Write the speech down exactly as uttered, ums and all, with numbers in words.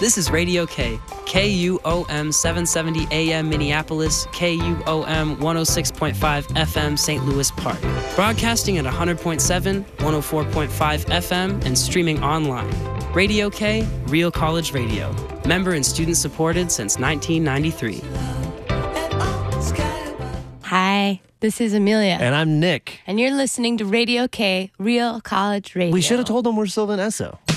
This is Radio K, K U O M seven seventy A M Minneapolis, K U O M one oh six point five F M Saint Louis Park. Broadcasting at one hundred point seven, one oh four point five F M, and streaming online. Radio K, Real College Radio. Member and student supported since nineteen ninety-three. Hi, this is Amelia. And I'm Nick. And you're listening to Radio K, Real College Radio. We should have told them we're Sylvan Esso.